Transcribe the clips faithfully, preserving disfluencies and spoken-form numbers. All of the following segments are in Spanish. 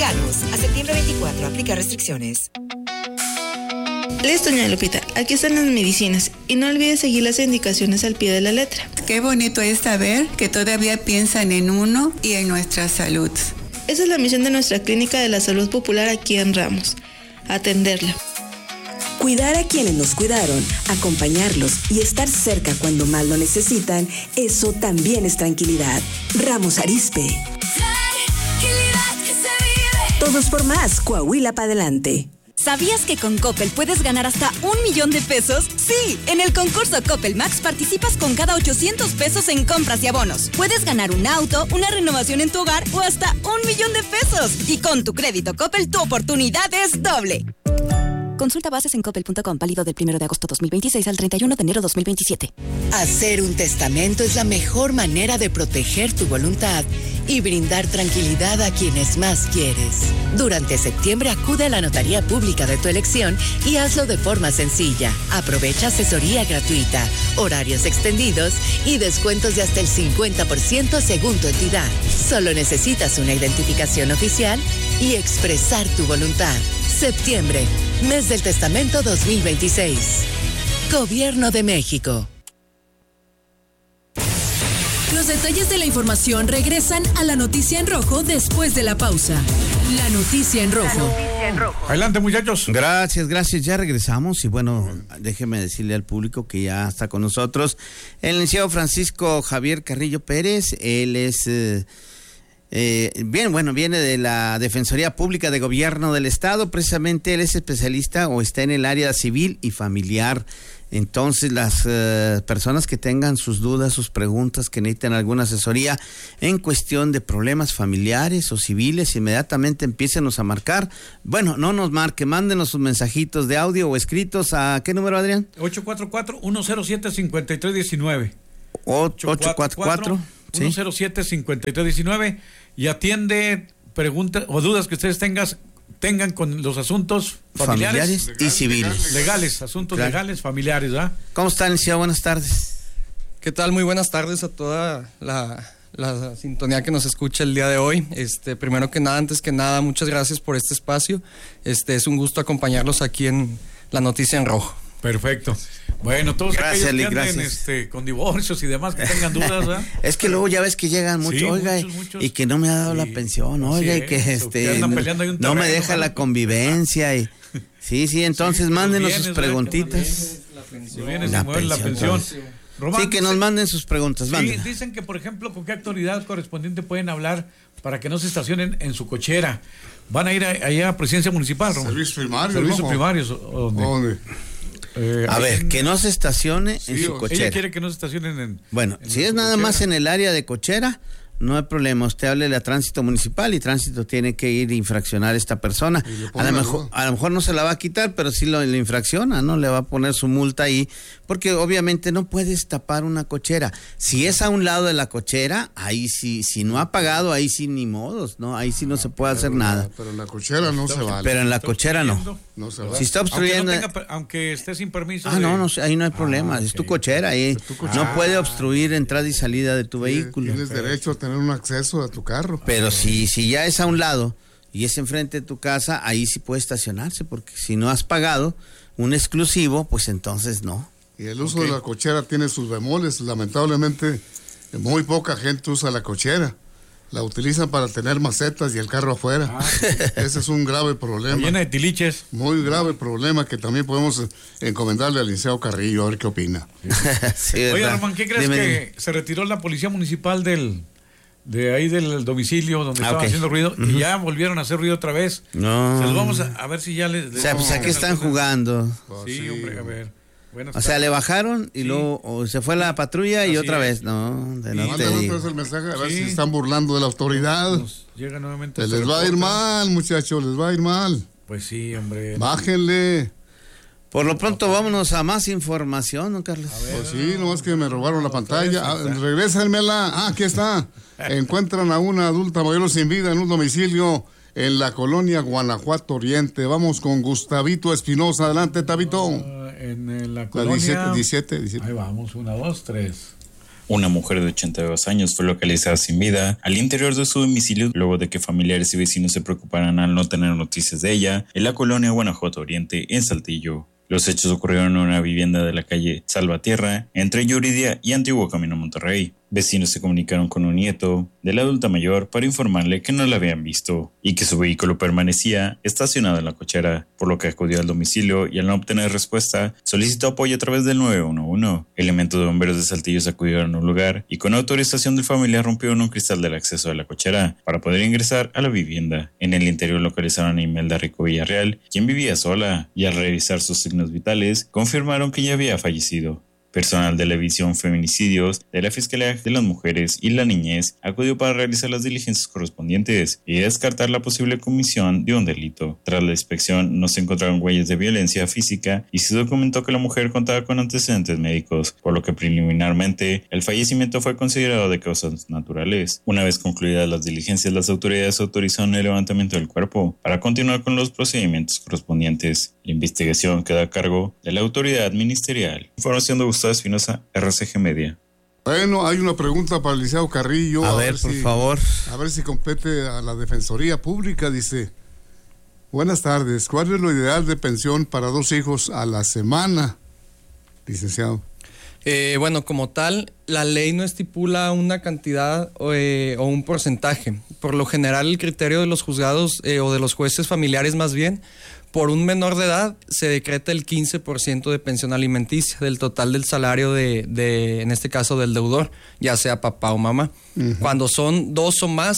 Síganos. A septiembre veinticuatro. Aplica restricciones. Listo, doña Lupita. Aquí están las medicinas. Y no olvide seguir las indicaciones al pie de la letra. Qué bonito es saber que todavía piensan en uno y en nuestra salud. Esa es la misión de nuestra Clínica de la Salud Popular aquí en Ramos. Atenderla. Cuidar a quienes nos cuidaron, acompañarlos y estar cerca cuando más lo necesitan, eso también es tranquilidad. Ramos Arizpe. Todos por más, Coahuila para adelante. ¿Sabías que con Coppel puedes ganar hasta un millón de pesos? Sí, en el concurso Coppel Max participas con cada ochocientos pesos en compras y abonos. Puedes ganar un auto, una renovación en tu hogar o hasta un millón de pesos. Y con tu crédito Coppel, tu oportunidad es doble. Consulta bases en coppel punto com, válido del primero de agosto dos mil veintiséis al treinta y uno de enero dos mil veintisiete. Hacer un testamento es la mejor manera de proteger tu voluntad y brindar tranquilidad a quienes más quieres. Durante septiembre acude a la notaría pública de tu elección y hazlo de forma sencilla. Aprovecha asesoría gratuita, horarios extendidos y descuentos de hasta el cincuenta por ciento según tu entidad. Solo necesitas una identificación oficial y expresar tu voluntad. Septiembre, mes del testamento dos mil veintiséis. Gobierno de México. Los detalles de la información regresan a la noticia en rojo después de la pausa. La noticia en rojo. Noticia en rojo. Adelante, muchachos. Gracias, gracias. Ya regresamos y bueno, déjeme decirle al público que ya está con nosotros el licenciado Francisco Javier Carrillo Pérez. Él es... Eh, Eh, bien, bueno, viene de la Defensoría Pública de Gobierno del Estado, precisamente él es especialista o está en el área civil y familiar. Entonces, las eh, personas que tengan sus dudas, sus preguntas, que necesiten alguna asesoría en cuestión de problemas familiares o civiles, inmediatamente empiécenos a marcar. Bueno, no nos marque, mándenos sus mensajitos de audio o escritos a ¿qué número, Adrián? ocho cuatro cuatro, uno cero siete, cinco tres uno nueve. ocho cuatro cuatro, uno cero siete, cinco tres uno nueve y atiende preguntas o dudas que ustedes tengas, tengan con los asuntos familiares, familiares legales, y civiles. Legales, legales asuntos claro. legales, familiares, ¿verdad? ¿Cómo están, licenciado? Buenas tardes. ¿Qué tal? Muy buenas tardes a toda la, la sintonía que nos escucha el día de hoy. Este, primero que nada, antes que nada, muchas gracias por este espacio. Este, es un gusto acompañarlos aquí en La Noticia en Rojo. Perfecto. Bueno, todos gracias, aquellos que anden este, con divorcios y demás que tengan dudas, ¿verdad? Es que luego ya ves que llegan muchos, sí, oiga, muchos, muchos. Y que no me ha dado sí, la pensión, oiga, y que este no, terreno, no me deja la convivencia y sí, sí, entonces sí, mándenos bienes, sus preguntitas. La pensión, la, la pensión. La pensión. Román, sí, que nos manden sus preguntas. Sí, dicen que, por ejemplo, con qué autoridad correspondiente pueden hablar para que no se estacionen en su cochera. Van a ir allá a Presidencia Municipal, Román. Servicios primarios. Servicios ¿no? primarios. ¿Dónde? ¿Dónde? Eh, a ver, que no se estacione sí, en su cochera. Ella quiere que no se estacionen en... Bueno, en si es nada cochera. Más en el área de cochera, no hay problema. Usted hable a Tránsito Municipal y Tránsito tiene que ir a infraccionar a esta persona. A lo, mejor, a lo mejor no se la va a quitar, pero sí lo, lo infracciona, ¿no? Le va a poner su multa ahí, porque obviamente no puedes tapar una cochera. Si es a un lado de la cochera, ahí sí, si no ha pagado, ahí sí ni modos, ¿no? Ahí sí no se puede hacer nada. Pero en la cochera no se vale. Pero en la cochera no. No se vale. Si está obstruyendo... Aunque, no tenga, aunque esté sin permiso. Ah, de... no, no, ahí no hay problema. Ah, okay. Es tu cochera, ahí tu cochera. No puede obstruir entrada y salida de tu sí, vehículo. Tienes derecho a tener un acceso a tu carro. Pero si, si ya es a un lado y es enfrente de tu casa, ahí sí puede estacionarse, porque si no has pagado un exclusivo, pues entonces no. Y el uso okay. de la cochera tiene sus bemoles. Lamentablemente, muy poca gente usa la cochera. La utilizan para tener macetas y el carro afuera. Ah, sí. Ese es un grave problema. Llena de tiliches. Muy grave problema que también podemos encomendarle al licenciado Carrillo, a ver qué opina. Sí, oye, Román, ¿qué crees dime, que dime. se retiró la policía municipal del de ahí del domicilio donde ah, estaban okay. haciendo ruido uh-huh. y ya volvieron a hacer ruido otra vez? No. Se los vamos a, a ver si ya les... O sea, pues aquí están jugando. Oh, sí, sí, hombre, a ver. Bueno, o sea, le bajaron y sí. luego o se fue la patrulla y Así otra es. vez. No, de no te digo. El mensaje, a ver sí. si están burlando de la autoridad. Nos llega nuevamente. Les va a ir mal, muchachos, les va a ir mal. Pues sí, hombre. Bájenle. Por lo pronto, vámonos a más información, ¿no, Carlos? Ver, pues sí, nomás que me robaron la pantalla. Ah, regrésenmela. Ah, aquí está. Encuentran a una adulta mayor sin vida en un domicilio en la colonia Guanajuato Oriente. Vamos con Gustavito Espinosa. Adelante, Tabito. Uh, en, en la colonia. La diecisiete, diecisiete, diecisiete. Ahí vamos, una, dos, tres. Una mujer de ochenta y dos años fue localizada sin vida al interior de su domicilio luego de que familiares y vecinos se preocuparan al no tener noticias de ella en la colonia Guanajuato Oriente, en Saltillo. Los hechos ocurrieron en una vivienda de la calle Salvatierra, entre Yuridia y Antiguo Camino Monterrey. Vecinos se comunicaron con un nieto de la adulta mayor para informarle que no la habían visto y que su vehículo permanecía estacionado en la cochera, por lo que acudió al domicilio y al no obtener respuesta, solicitó apoyo a través del nueve uno uno. Elementos de bomberos de Saltillo acudieron al lugar y con autorización del familiar rompieron un cristal del acceso de la cochera para poder ingresar a la vivienda. En el interior localizaron a Imelda Rico Villarreal, quien vivía sola, y al revisar sus signos vitales, confirmaron que ya había fallecido. Personal de la División Feminicidios de la Fiscalía de las Mujeres y la Niñez acudió para realizar las diligencias correspondientes y descartar la posible comisión de un delito. Tras la inspección no se encontraron huellas de violencia física y se documentó que la mujer contaba con antecedentes médicos, por lo que preliminarmente el fallecimiento fue considerado de causas naturales. Una vez concluidas las diligencias, las autoridades autorizaron el levantamiento del cuerpo para continuar con los procedimientos correspondientes. La investigación queda a cargo de la autoridad ministerial. Información de Gustavo Espinosa, R C G Media. Bueno, hay una pregunta para el licenciado Carrillo. A, a ver, ver por si, favor. A ver si compete a la Defensoría Pública. Dice, buenas tardes, ¿cuál es lo ideal de pensión para dos hijos a la semana, licenciado? Eh, bueno, como tal, la ley no estipula una cantidad eh, o un porcentaje. Por lo general, el criterio de los juzgados eh, o de los jueces familiares más bien, por un menor de edad se decreta el quince por ciento de pensión alimenticia del total del salario de, de, en este caso, del deudor, ya sea papá o mamá. Uh-huh. Cuando son dos o más,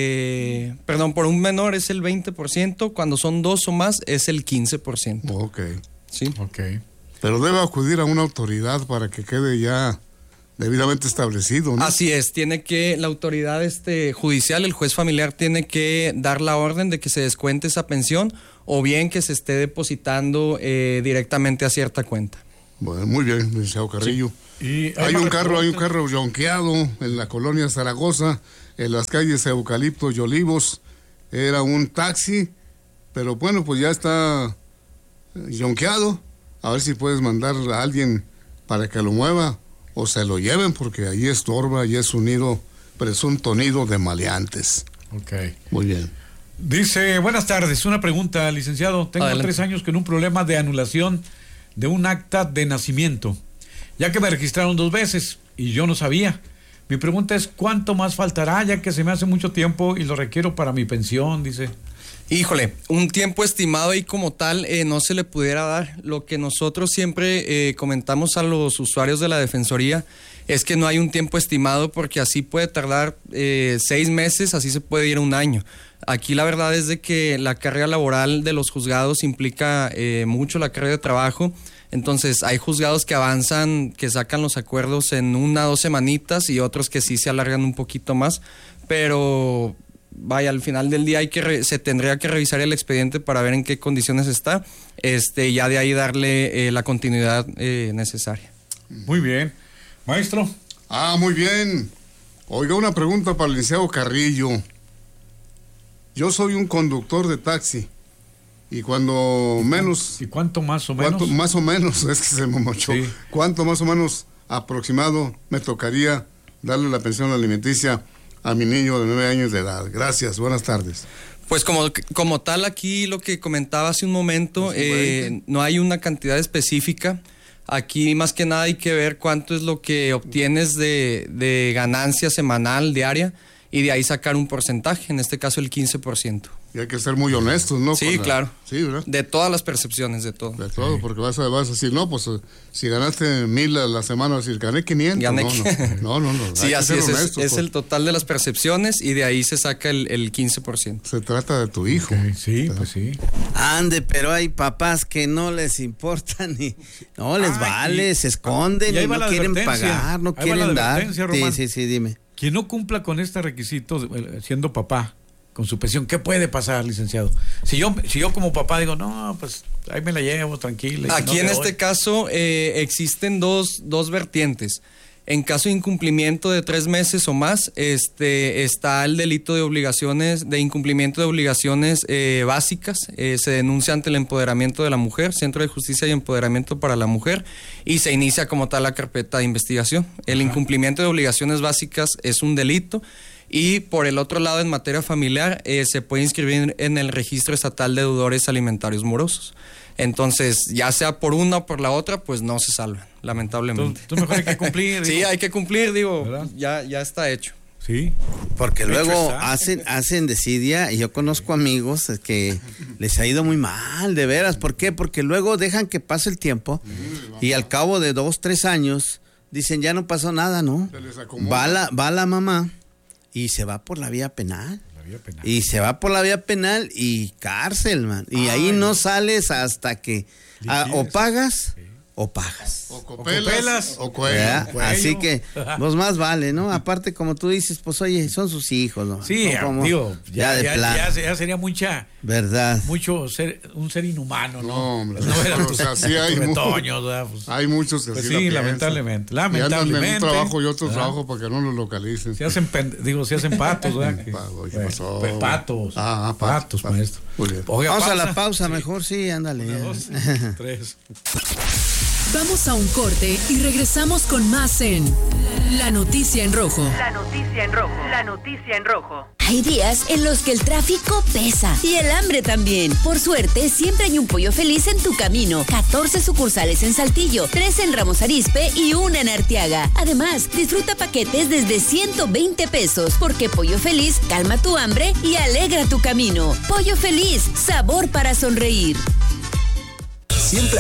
eh, perdón, por un menor es el veinte por ciento, cuando son dos o más es el quince por ciento. Ok. Sí. Ok. Pero debe acudir a una autoridad para que quede ya debidamente establecido, ¿no? Así es, tiene que, la autoridad este, judicial, el juez familiar, tiene que dar la orden de que se descuente esa pensión o bien que se esté depositando eh, directamente a cierta cuenta. Bueno, muy bien, licenciado Carrillo. Sí. Y hay, hay un carro, hay un carro yonqueado en la colonia Zaragoza, en las calles Eucalipto y Olivos. Era un taxi, pero bueno, pues ya está yonqueado. A ver si puedes mandar a alguien para que lo mueva o se lo lleven, porque ahí estorba y es un nido, presunto nido de maleantes. Ok. Muy bien. Dice, buenas tardes, una pregunta, licenciado. Tengo Adelante. tres años con un problema de anulación de un acta de nacimiento, ya que me registraron dos veces y yo no sabía. Mi pregunta es, ¿cuánto más faltará, ya que se me hace mucho tiempo y lo requiero para mi pensión? Dice. Híjole, un tiempo estimado y como tal eh, no se le pudiera dar. Lo que nosotros siempre eh, comentamos a los usuarios de la Defensoría es que no hay un tiempo estimado, porque así puede tardar eh, seis meses, así se puede ir un año. Aquí la verdad es de que la carga laboral de los juzgados implica eh, mucho la carga de trabajo. Entonces hay juzgados que avanzan, que sacan los acuerdos en una o dos semanitas y otros que sí se alargan un poquito más, pero vaya, al final del día hay que re, se tendría que revisar el expediente para ver en qué condiciones está, este, y ya de ahí darle eh, la continuidad eh, necesaria. Muy bien. Maestro. Ah, muy bien. Oiga, una pregunta para el licenciado Carrillo. Yo soy un conductor de taxi y cuando menos... ¿Y cuánto más o menos? Cuánto, más o menos, es que se me mochó. Sí. ¿Cuánto más o menos aproximado me tocaría darle la pensión alimenticia a mi niño de nueve años de edad? Gracias, buenas tardes. Pues como, como tal, aquí lo que comentaba hace un momento, eh, no hay una cantidad específica. Aquí más que nada hay que ver cuánto es lo que obtienes de, de ganancia semanal, diaria, y de ahí sacar un porcentaje, en este caso el quince por ciento. Y hay que ser muy honestos, ¿no? Sí, la... claro. Sí, ¿verdad? De todas las percepciones, de todo. De todo, porque vas a, vas a decir, no, pues si ganaste mil a la semana, vas a decir, gané quinientos. Gané no, no, no, no, no. Sí, así es, honestos, es, es el total de las percepciones y de ahí se saca el, el quince por ciento. Se trata de tu hijo. Okay, sí, ¿verdad? Pues sí. Ande, pero hay papás que no les importa ni... No les ah, vale, y, se esconden y, y no quieren pagar, no quieren dar. Sí, sí, sí, dime. Quien no cumpla con este requisito, siendo papá, con su pensión, ¿qué puede pasar, licenciado? Si yo si yo como papá digo, no, pues ahí me la llevo tranquila. Aquí no en te este voy. caso eh, existen dos, dos vertientes. En caso de incumplimiento de tres meses o más, este, está el delito de obligaciones, de incumplimiento de obligaciones eh, básicas. Eh, se denuncia ante el empoderamiento de la mujer, Centro de Justicia y Empoderamiento para la Mujer, y se inicia como tal la carpeta de investigación. El Ajá. incumplimiento de obligaciones básicas es un delito. Y por el otro lado, en materia familiar, eh, se puede inscribir en el Registro Estatal de Deudores Alimentarios Morosos. Entonces, ya sea por una o por la otra, pues no se salvan, lamentablemente. Tú, tú mejor hay que cumplir. Sí, hay que cumplir, digo, ya, ya está hecho. Sí. Porque luego hacen, hacen desidia, y yo conozco amigos que les ha ido muy mal, de veras. ¿Por qué? Porque luego dejan que pase el tiempo y al cabo de dos, tres años dicen, ya no pasó nada, ¿no? Va la, va la mamá y se va por la vía penal. La vía penal. Y se va por la vía penal y cárcel, man. Y Ay. ahí no sales hasta que a, o pagas sí. o pagas. O copelas o cuello. Así que, pues más vale, ¿no? Aparte, como tú dices, pues oye, son sus hijos, ¿no? Sí, no como, digo, ya, ya, de ya, ya, ya sería mucha... ¿Verdad? Mucho ser, un ser inhumano, ¿no? No, hombre. No eran tus, o sea, sí hay, retoños, pues, hay muchos que pues sí, sí la lamentablemente. Piensan. Lamentablemente. Y andan en un trabajo y otro ¿verdad? trabajo para que no los localicen. Se hacen, pend... digo, se hacen patos, ¿verdad? ¿Qué bueno, pasó? Pues, patos. Ah, patos, patos, maestro. Oiga, Vamos pausa. a la pausa, sí. mejor, sí, ándale. Una, dos, tres. Vamos a un corte y regresamos con más en La Noticia en Rojo. La Noticia en Rojo. La Noticia en Rojo. Hay días en los que el tráfico pesa y el hambre también. Por suerte, siempre hay un Pollo Feliz en tu camino. catorce sucursales en Saltillo, tres en Ramos Arizpe y una en Arteaga. Además, disfruta paquetes desde ciento veinte pesos, porque Pollo Feliz calma tu hambre y alegra tu camino. Pollo Feliz, sabor para sonreír. Siempre